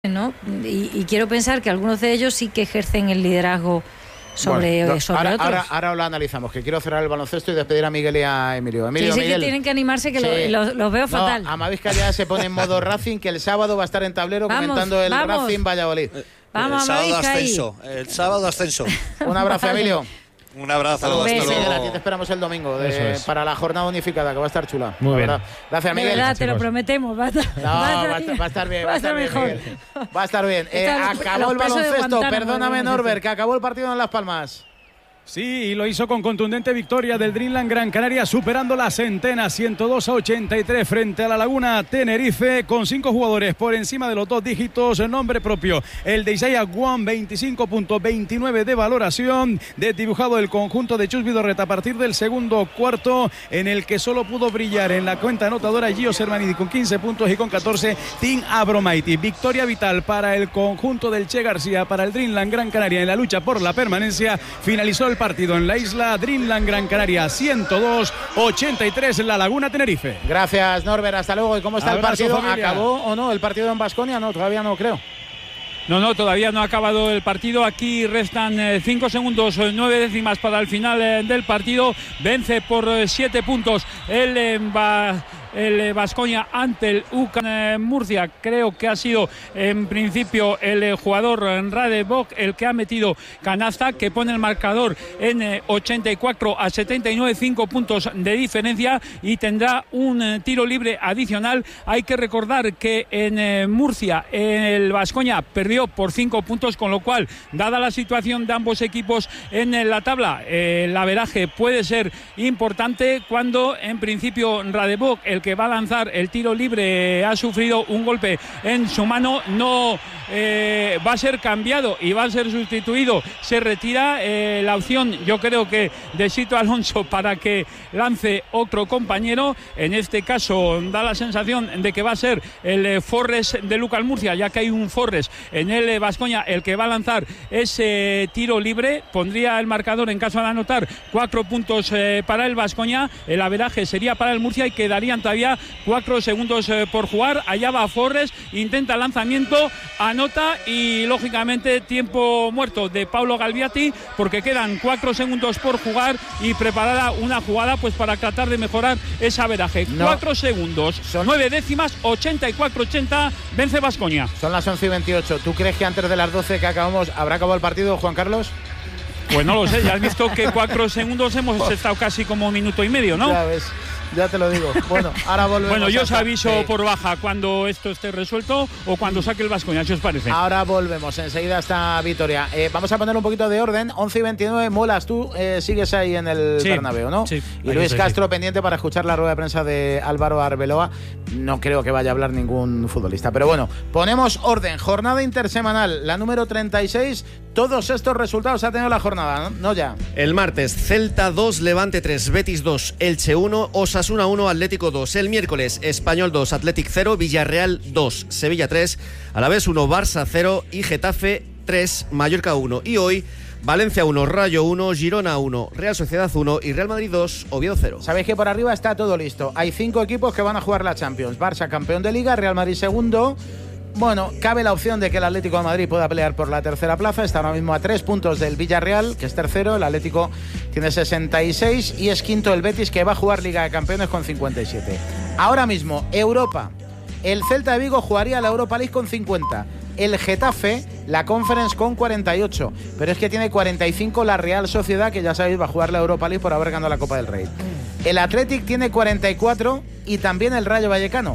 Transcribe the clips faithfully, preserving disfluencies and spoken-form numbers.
¿no? Y, y quiero pensar que algunos de ellos sí que ejercen el liderazgo sobre, bueno, sobre ahora, otros. Ahora, ahora lo analizamos, que quiero cerrar el baloncesto y despedir a Miguel y a Emilio. Emilio, sí, sí, Miguel. que tienen que animarse, que sí. los lo, lo veo no, fatal. Amavisca ya se pone en modo Racing, que el sábado va a estar en tablero vamos, comentando el vamos. Racing Valladolid. Eh, vamos, el sábado Amavisca ascenso, ahí. El sábado ascenso. Un abrazo, Emilio. Un abrazo. Saludos, Hasta Miguel. luego. Aquí te esperamos el domingo de, es. para la jornada unificada, que va a estar chula. Muy bien. Verdad. Gracias, Miguel. De verdad, te lo prometemos. Va a estar, no, va a estar, va a estar, va a estar bien. Va a estar bien, mejor. Miguel. Va a estar bien. Eh, acabó el baloncesto. Perdóname, Norbert, que acabó el partido en Las Palmas. Sí, y lo hizo con contundente victoria del Dreamland Gran Canaria, superando la centena, ciento dos a ochenta y tres frente a la Laguna Tenerife, con cinco jugadores por encima de los dos dígitos, nombre propio, el de Isaiah Guan, veinticinco punto veintinueve de valoración, desdibujado el conjunto de Chus Vidorreta a partir del segundo cuarto, en el que solo pudo brillar en la cuenta anotadora Gio Sermanidi con quince puntos y con catorce Tim Abromaiti. Victoria vital para el conjunto del Che García, para el Dreamland Gran Canaria en la lucha por la permanencia. Finalizó el partido en la isla. Dreamland Gran Canaria ciento dos ochenta y tres, la Laguna Tenerife. Gracias, Norbert, hasta luego. ¿Y cómo está Abrazo, el partido? familia. ¿Acabó o no el partido en Baskonia? No, todavía no creo. No, no, todavía no ha acabado el partido. Aquí restan eh, cinco segundos, eh, nueve décimas para el final eh, del partido. Vence por eh, siete puntos el eh, ba el Baskonia ante el U C A M Murcia. Creo que ha sido en principio el eh, jugador Rade Bok el que ha metido canasta, que pone el marcador en eh, ochenta y cuatro a setenta y nueve, cinco puntos de diferencia, y tendrá un eh, tiro libre adicional. Hay que recordar que en eh, Murcia el Baskonia perdió por cinco puntos, con lo cual, dada la situación de ambos equipos en eh, la tabla, eh, el averaje puede ser importante, cuando en principio Rade Bok, el que va a lanzar el tiro libre, ha sufrido un golpe en su mano. No eh, va a ser cambiado y va a ser sustituido. Se retira eh, la opción, yo creo que de Sito Alonso, para que lance otro compañero. En este caso da la sensación de que va a ser el eh, Forres de Lucal Murcia, ya que hay un Forres en el Baskonia el que va a lanzar ese tiro libre. Pondría el marcador, en caso de anotar, cuatro puntos eh, para el Baskonia. El averaje sería para el Murcia y quedarían todavía cuatro segundos eh, por jugar. Allá va Forres, intenta lanzamiento, anota, y lógicamente tiempo muerto de Paulo Galviati, porque quedan cuatro segundos por jugar y preparada una jugada pues para tratar de mejorar ese averaje. No. Cuatro segundos, Son... nueve décimas, ochenta y cuatro ochenta, vence Baskonia. Son las once y veintiocho. ¿Tú crees que antes de las doce que acabamos habrá acabado el partido, Juan Carlos? Pues no lo sé, ya has visto que cuatro segundos hemos estado casi como un minuto y medio, ¿no? Ya ves, ya te lo digo. Bueno, ahora volvemos. Bueno, yo os hasta... aviso sí. por baja cuando esto esté resuelto o cuando saque el Baskonia, ¿qué os parece? Ahora volvemos, enseguida está Vitoria. Eh, vamos a poner un poquito de orden. once y veintinueve, Molas, tú eh, sigues ahí en el Sí, Bernabéu, ¿no? sí, y Luis estoy, Castro sí. pendiente para escuchar la rueda de prensa de Álvaro Arbeloa. No creo que vaya a hablar ningún futbolista, pero bueno, ponemos orden. Jornada intersemanal, la número treinta y seis. Todos estos resultados ha tenido la jornada, ¿no? No ya. El martes, Celta dos, Levante tres, Betis dos, Elche uno, Osasuna uno, Atlético dos. El miércoles, Español dos, Athletic cero, Villarreal dos, Sevilla tres, Alavés uno, Barça cero y Getafe tres, Mallorca uno. Y hoy, Valencia uno, Rayo uno, Girona uno, Real Sociedad uno y Real Madrid dos, Oviedo cero. Sabéis que por arriba está todo listo. Hay cinco equipos que van a jugar la Champions. Barça campeón de Liga, Real Madrid segundo. Bueno, cabe la opción de que el Atlético de Madrid pueda pelear por la tercera plaza. Está ahora mismo a tres puntos del Villarreal, que es tercero. El Atlético tiene sesenta y seis y es quinto el Betis, que va a jugar Liga de Campeones con cincuenta y siete. Ahora mismo, Europa. El Celta de Vigo jugaría la Europa League con cincuenta. El Getafe, la Conference con cuarenta y ocho. Pero es que tiene cuarenta y cinco la Real Sociedad, que ya sabéis va a jugar la Europa League por haber ganado la Copa del Rey. El Athletic tiene cuarenta y cuatro y también el Rayo Vallecano.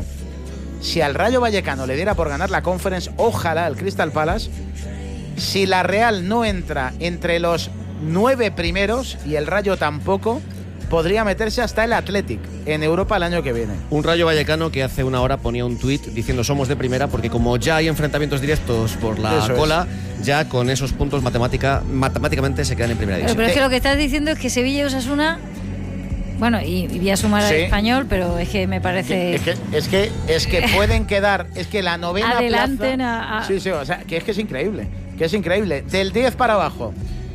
Si al Rayo Vallecano le diera por ganar la Conference, ojalá el Crystal Palace. Si la Real no entra entre los nueve primeros y el Rayo tampoco, podría meterse hasta el Athletic en Europa el año que viene. Un Rayo Vallecano que hace una hora ponía un tuit diciendo somos de primera, porque como ya hay enfrentamientos directos por la Eso cola, es. ya con esos puntos matemática, matemáticamente se quedan en primera Pero, división. pero es que lo que estás diciendo es que Sevilla y Osasuna... Bueno, y, y voy a sumar al Sí. Español, pero es que me parece... Es que, es que, es que pueden quedar... Es que la novena Adelanten plaza... a, a... Sí, sí, o sea, que es que es increíble. Que es increíble. Del diez para abajo.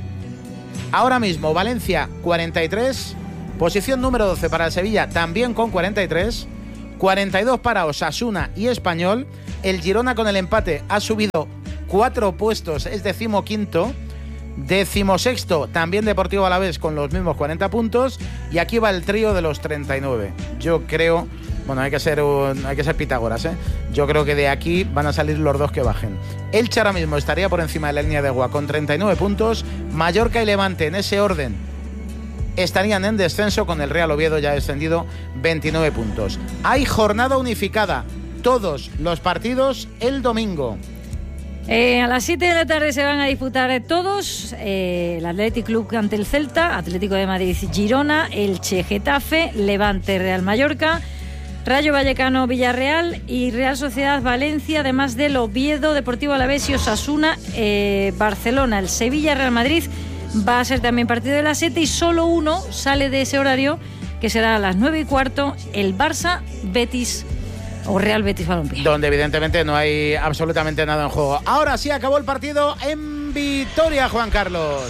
Ahora mismo, Valencia, cuarenta y tres. Posición número doce para el Sevilla, también con cuarenta y tres. cuarenta y dos para Osasuna y Español. El Girona con el empate ha subido cuatro puestos, es decimoquinto. Decimosexto, también Deportivo Alavés con los mismos cuarenta puntos. Y aquí va el trío de los treinta y nueve. Yo creo, bueno, hay que ser un, hay que ser Pitágoras, ¿eh? Yo creo que de aquí van a salir los dos que bajen. Elche ahora mismo estaría por encima de la línea de agua con treinta y nueve puntos. Mallorca y Levante en ese orden estarían en descenso, con el Real Oviedo ya descendido, veintinueve puntos. Hay jornada unificada, todos los partidos el domingo. Eh, a las siete de la tarde se van a disputar todos, eh, el Athletic Club ante el Celta, Atlético de Madrid Girona, Elche Getafe, Levante Real Mallorca, Rayo Vallecano Villarreal y Real Sociedad Valencia, además del Oviedo, Deportivo Alavés y Osasuna, eh, Barcelona. El Sevilla Real Madrid va a ser también partido de las siete y solo uno sale de ese horario, que será a las nueve y cuarto, el Barça Betis o Real Betis Balompié, donde evidentemente no hay absolutamente nada en juego. Ahora sí acabó el partido en Vitoria, Juan Carlos.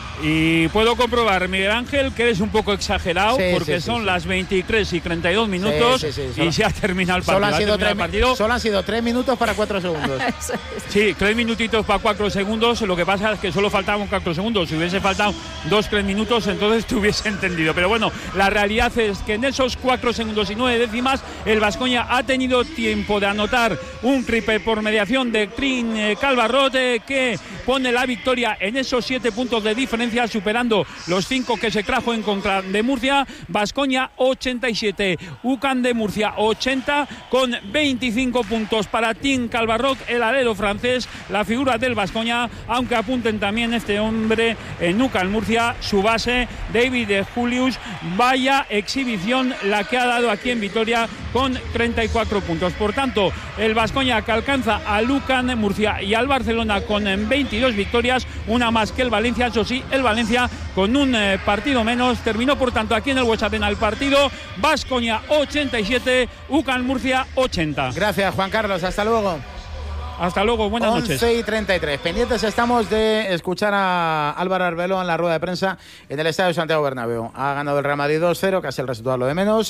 Y puedo comprobar, Miguel Ángel, que eres un poco exagerado, sí, porque sí, son sí, las veintitrés y treinta y dos minutos, sí, sí, sí, solo, y se ha terminado el partido. Solo han, sido tres, el partido. solo han sido tres minutos para cuatro segundos. Sí, tres minutitos para cuatro segundos. Lo que pasa es que solo faltaban cuatro segundos. Si hubiese faltado dos, tres minutos, entonces te hubiese entendido. Pero bueno, la realidad es que en esos cuatro segundos y nueve décimas, el Baskonia ha tenido tiempo de anotar un triple por mediación de Trin eh, Calvarrot, eh, que pone la victoria en esos siete puntos de diferencia, superando los cinco que se trajo en contra de Murcia. Baskonia ochenta y siete, U C A M de Murcia ochenta, con veinticinco puntos para Tim Calvarrot, el alero francés, la figura del Baskonia, aunque apunten también este hombre en U C A M Murcia, su base, David Julius. Vaya exhibición la que ha dado aquí en Vitoria, con treinta y cuatro puntos. Por tanto, el Baskonia, que alcanza al U C A M Murcia y al Barcelona con veintidós victorias, una más que el Valencia. Eso sí, el Valencia con un eh, partido menos terminó, por tanto, aquí en el Huesatena el partido. Baskonia ochenta y siete, U C A M Murcia ochenta. Gracias, Juan Carlos, hasta luego. Hasta luego, buenas noches. once y treinta y tres. Pendientes estamos de escuchar a Álvaro Arbeloa en la rueda de prensa en el Estadio Santiago Bernabéu. Ha ganado el Real Madrid dos cero, casi el resultado lo de menos.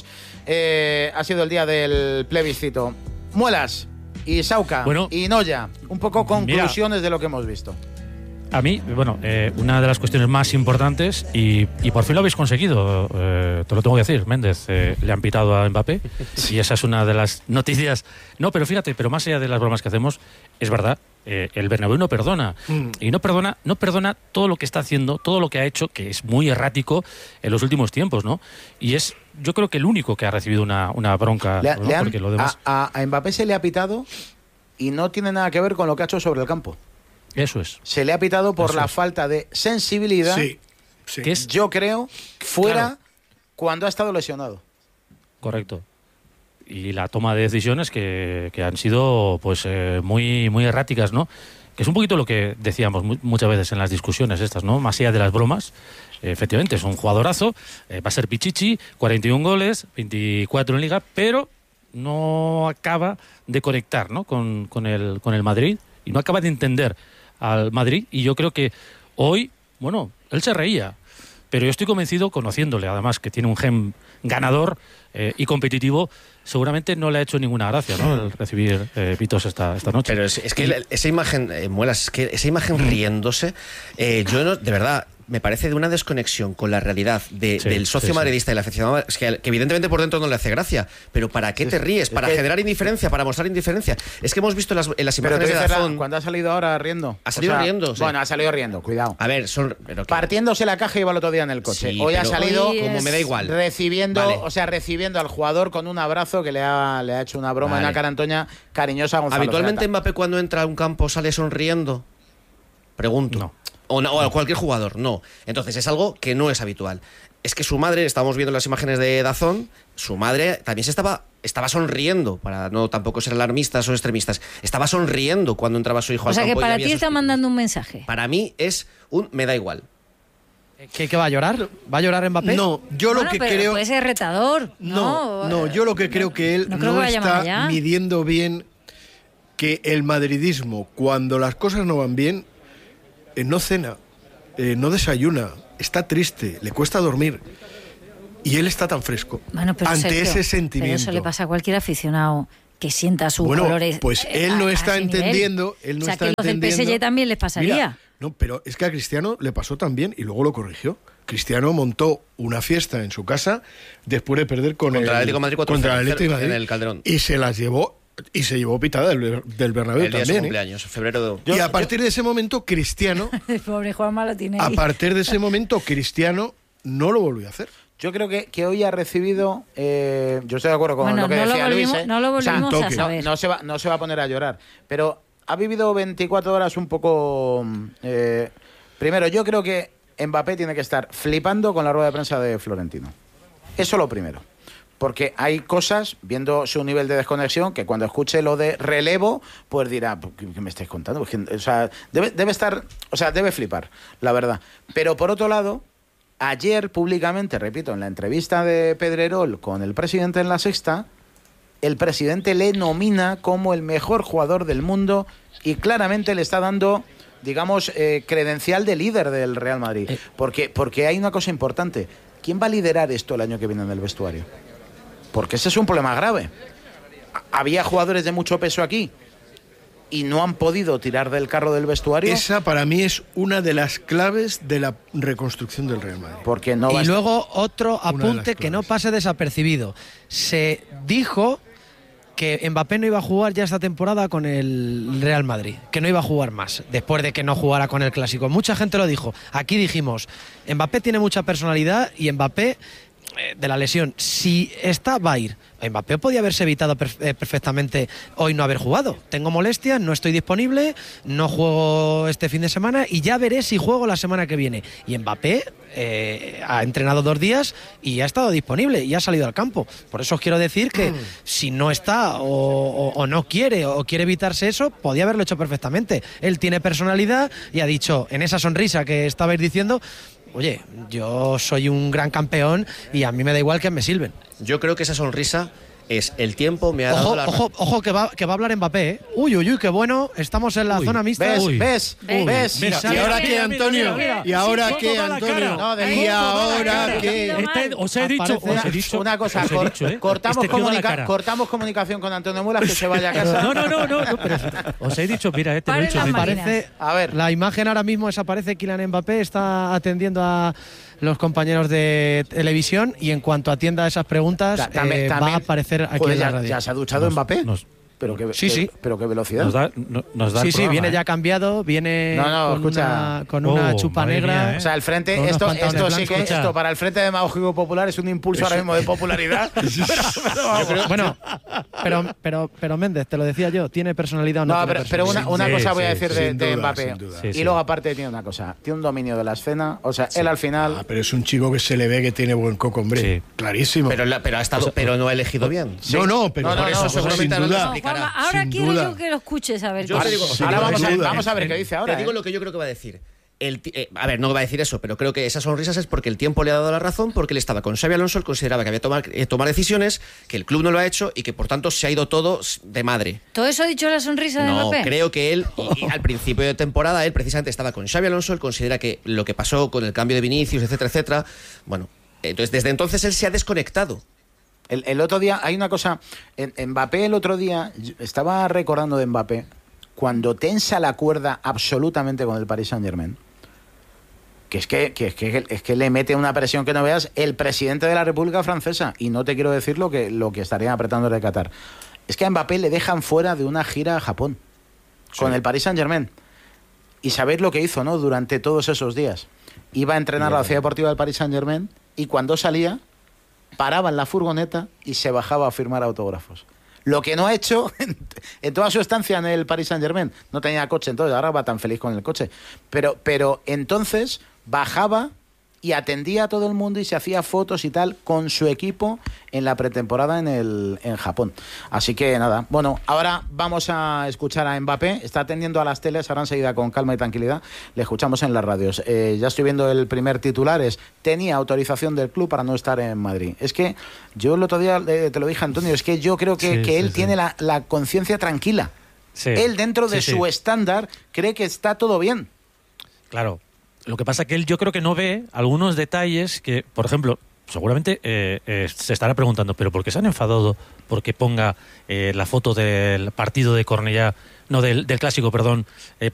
Eh, ha sido el día del plebiscito. Muelas y Sauca bueno, y Noya, un poco conclusiones mira, de lo que hemos visto. A mí, bueno, eh, una de las cuestiones más importantes, y, y por fin lo habéis conseguido, eh, te lo tengo que decir, Méndez, eh, le han pitado a Mbappé, y esa es una de las noticias. No, pero fíjate, pero más allá de las bromas que hacemos, es verdad, eh, el Bernabéu no perdona, mm. y no perdona, no perdona todo lo que está haciendo, todo lo que ha hecho, que es muy errático en los últimos tiempos, ¿no? Y es, yo creo que el único que ha recibido una, una bronca, le, ¿no? le han, Porque lo demás... a, a Mbappé se le ha pitado y no tiene nada que ver con lo que ha hecho sobre el campo. Eso es. Se le ha pitado por Eso la es. falta de sensibilidad, sí, sí. que es, yo creo, fuera claro. cuando ha estado lesionado. Correcto. Y la toma de decisiones que, que han sido pues eh, muy, muy erráticas, ¿no? Que es un poquito lo que decíamos mu- muchas veces en las discusiones estas, ¿no? Más allá de las bromas, eh, efectivamente es un jugadorazo, eh, va a ser Pichichi, cuarenta y un goles, veinticuatro en Liga, pero no acaba de conectar, ¿no? con, con, el, con el Madrid, y no acaba de entender al Madrid, y yo creo que hoy, bueno, él se reía, pero yo estoy convencido, conociéndole además que tiene un gen ganador eh, y competitivo, seguramente no le ha hecho ninguna gracia, ¿no? El recibir eh, pitos esta, esta noche. Pero es, es que y... esa imagen, eh, Muelas, es que esa imagen riéndose, eh, yo no, de verdad, me parece de una desconexión con la realidad de, sí, del socio sí, madridista sí. y la aficionado, es que, que evidentemente por dentro no le hace gracia, pero ¿para qué sí, te ríes? ¿Para que... generar indiferencia? ¿Para mostrar indiferencia? Es que hemos visto en las, en las imágenes de Dazón... Cuando ha salido ahora riendo. Ha salido o sea, riendo, sí. Bueno, ha salido riendo, cuidado. A ver, son... Pero partiéndose la caja, iba el otro día en el coche. Sí, hoy ha salido... Hoy como me da igual. Recibiendo, vale. o sea, recibiendo al jugador con un abrazo que le ha, le ha hecho una broma vale. en la cara Antoña cariñosa a Gonzalo ¿Habitualmente Serrata. Mbappé cuando entra a un campo sale sonriendo? Pregunto. No. O, no, o a cualquier jugador, no. Entonces es algo que no es habitual. Es que su madre, estábamos viendo las imágenes de Dazón, su madre también se estaba, estaba sonriendo, para no tampoco ser alarmistas o extremistas, estaba sonriendo cuando entraba su hijo o al sea campo. O sea que para ti sus... está mandando un mensaje. Para mí es un me da igual. ¿Qué, ¿Qué va a llorar? ¿Va a llorar Mbappé? No, yo bueno, lo que pero creo... puede ser retador. No, no, no yo lo que creo que él no, no, no que está midiendo bien que el madridismo, cuando las cosas no van bien, eh, no cena, eh, no desayuna, está triste, le cuesta dormir. Y él está tan fresco Bueno, pero ante Sergio, ese sentimiento. Pero eso le pasa a cualquier aficionado que sienta sus bueno, colores. pues eh, él a- no a está ese entendiendo. nivel. Él no o sea, está que los del P S G entendiendo. también les pasaría. Mira, no, pero es que a Cristiano le pasó también y luego lo corrigió. Cristiano montó una fiesta en su casa después de perder con Contra el el Atlético de Madrid cuatro contra el cero Atlético de Madrid en el Calderón. y se las llevó y se llevó pitada del, del Bernabéu El día de su también. ¿eh? cumpleaños, febrero de... Y a partir de ese momento Cristiano, El pobre Juanma lo tiene a ahí. partir de ese momento Cristiano no lo volvió a hacer. Yo creo que, que hoy ha recibido, eh, yo estoy de acuerdo con Bueno, lo que no lo decía Luis. volvimos- ¿eh? no lo O sea, volvimos a no- saber. No, se va, no se va a poner a llorar, pero ha vivido veinticuatro horas un poco... eh, primero, yo creo que Mbappé tiene que estar flipando con la rueda de prensa de Florentino. Eso lo primero. Porque hay cosas, viendo su nivel de desconexión, que cuando escuche lo de relevo, pues dirá, ¿qué, qué me estáis contando? Pues que, o sea, debe, debe estar, o sea, debe flipar, la verdad. Pero por otro lado, ayer públicamente, repito, en la entrevista de Pedrerol con el presidente en La Sexta, el presidente le nomina como el mejor jugador del mundo y claramente le está dando, digamos, eh, credencial de líder del Real Madrid. Porque, porque hay una cosa importante. ¿Quién va a liderar esto el año que viene en el vestuario? Porque ese es un problema grave. Había jugadores de mucho peso aquí y no han podido tirar del carro del vestuario. Esa para mí es una de las claves de la reconstrucción del Real Madrid. Porque no va y a estar- luego otro Una de las apunte que no claves. pase desapercibido. Se dijo que Mbappé no iba a jugar ya esta temporada con el Real Madrid, que no iba a jugar más, después de que no jugara con el Clásico. Mucha gente lo dijo. Aquí dijimos, Mbappé tiene mucha personalidad y Mbappé, eh, de la lesión, si está, va a ir. Mbappé podía haberse evitado perf- eh, perfectamente hoy no haber jugado. Tengo molestias, no estoy disponible, no juego este fin de semana y ya veré si juego la semana que viene. Y Mbappé eh, ha entrenado dos días y ha estado disponible y ha salido al campo. Por eso os quiero decir que si no está o, o- o no quiere o quiere evitarse eso, podía haberlo hecho perfectamente. Él tiene personalidad y ha dicho en esa sonrisa que estabais diciendo, oye, yo soy un gran campeón y a mí me da igual que me silben. Yo creo que esa sonrisa es el tiempo me ha Ojo, dado la ojo, ojo que va, que va a hablar Mbappé, ¿eh? Uy, uy, uy, qué bueno. Estamos en la Uy, zona mixta. ¿Ves? Uy. ¿Ves? Ves. ¿Ves? Mira, Mira, ¿y ahora mira, qué, mira, Antonio? mira, mira. ¿Y ahora Sí, qué, toda la Antonio? cara. No, de- ¿Y toda la ahora cara. qué? Este, os he dicho, Aparece- os he dicho, Una cosa, os he cor- dicho, ¿eh? cortamos, Este tío da la comunica- cara. cortamos comunicación con Antonio Muelas, que se vaya a casa. No, no, no, no, no, pero os he dicho, mira, eh, te lo he Paren dicho. las me máquinas. Parece, A ver. la imagen ahora mismo desaparece. Kylian Mbappé está atendiendo a los compañeros de televisión y en cuanto atienda a esas preguntas Ta- también- eh, va también- a aparecer aquí Joder, en la ya, radio. ya se ha duchado Nos- Mbappé. nos- pero qué, Sí, qué- sí. pero qué velocidad. Nos da, no- nos da Sí, el sí, programa, viene ¿eh? ya cambiado, viene No, no, con, escucha. una, con una Oh, chupa madre negra. mía, ¿eh? O sea, el frente, Con unos esto, pantalones esto sí blancos. que esto para el Frente Demagógico Popular es un impulso ahora mismo de popularidad. Pero- pero vamos. Bueno, pero, pero, pero Méndez, te lo decía yo, ¿tiene personalidad o no? No, tiene pero, pero una, personalidad? una Sí, cosa voy a sí, decir sí. de, Sin de duda, Mbappé. sin duda. Sí, y sí. luego aparte tiene una cosa, tiene un dominio de la escena. O sea, él al final... Ah, pero es un chico que se le ve que tiene buen coco, hombre. Sí. Clarísimo. Pero, la- pero ha estado, pero no ha elegido bien. No, no, pero No, no, por no, eso no, sin seguramente no lo duda. No, explicará. Juanma, ahora Sin quiero duda. yo que lo escuches a ver. Yo qué- te digo, Ahora vamos a, sin duda. vamos a ver qué dice ahora. Te digo ¿eh? lo que yo creo que va a decir. El ti- eh, a ver, no va a decir eso, pero creo que esas sonrisas es porque el tiempo le ha dado la razón, porque él estaba con Xabi Alonso, él consideraba que había que tomar, eh, tomar decisiones, que el club no lo ha hecho y que por tanto se ha ido todo s- de madre. ¿Todo eso ha dicho la sonrisa de No, Mbappé? creo que él, y, y al principio de temporada, él precisamente estaba con Xabi Alonso, él considera que lo que pasó con el cambio de Vinicius, etcétera, etcétera, bueno, entonces desde entonces él se ha desconectado. El, el otro día, hay una cosa, en, en Mbappé el otro día, yo estaba recordando de Mbappé, cuando tensa la cuerda absolutamente con el Paris Saint-Germain, que es que, que, es que es que le mete una presión que no veas el presidente de la República Francesa, y no te quiero decir lo que, lo que estarían apretando de Qatar. Es que a Mbappé le dejan fuera de una gira a Japón, con el Paris Saint-Germain. Y sabéis lo que hizo, ¿no? Durante todos esos días. Iba a entrenar a la ciudad deportiva del Paris Saint-Germain, y cuando salía, paraba en la furgoneta y se bajaba a firmar autógrafos. Lo que no ha hecho en, en toda su estancia en el Paris Saint-Germain. No tenía coche, entonces ahora va tan feliz con el coche. Pero, pero entonces bajaba y atendía a todo el mundo y se hacía fotos y tal con su equipo en la pretemporada en, el, en Japón. Así que nada, bueno, ahora vamos a escuchar a Mbappé. Está atendiendo a las teles, ahora enseguida con calma y tranquilidad. Le escuchamos en las radios. Eh, ya estoy viendo el primer titular, es: tenía autorización del club para no estar en Madrid. Es que yo el otro día eh, te lo dije, Antonio, es que yo creo que, Sí, que sí, él sí. tiene la, la conciencia tranquila. Sí. Él dentro de Sí, su sí. estándar cree que está todo bien. Claro. Lo que pasa que él yo creo que no ve algunos detalles que, por ejemplo, seguramente eh, eh, se estará preguntando, ¿pero por qué se han enfadado porque ponga eh, la foto del partido de Cornellá, no del, del clásico, perdón, eh,